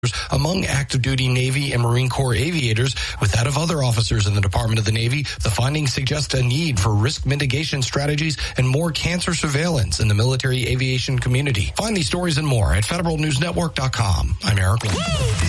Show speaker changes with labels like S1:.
S1: among active duty Navy and Marine Corps aviators with that of other officers in the Department of the Navy. The findings suggest a need for risk mitigation strategies and more cancer surveillance in the military aviation community. Find these stories and more at federalnewsnetwork.com. I'm Eric Lindberg.